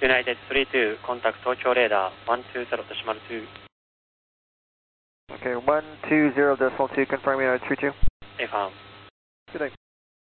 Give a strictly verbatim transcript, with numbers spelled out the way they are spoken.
United three two, contact Tokyo radar one two zero decimal two. Okay, one two zero decimal two, confirm United three two. Affirm. Good day.